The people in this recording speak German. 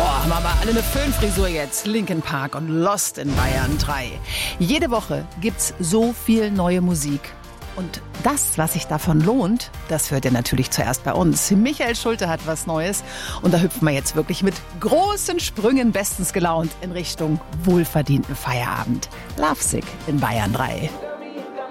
Boah, haben aber alle eine Föhnfrisur jetzt. Linkin Park und Lost in Bayern 3. Jede Woche gibt's so viel neue Musik. Und das, was sich davon lohnt, das hört ihr natürlich zuerst bei uns. Michael Schulte hat was Neues. Und da hüpfen wir jetzt wirklich mit großen Sprüngen bestens gelaunt in Richtung wohlverdienten Feierabend. Lovesick in Bayern 3.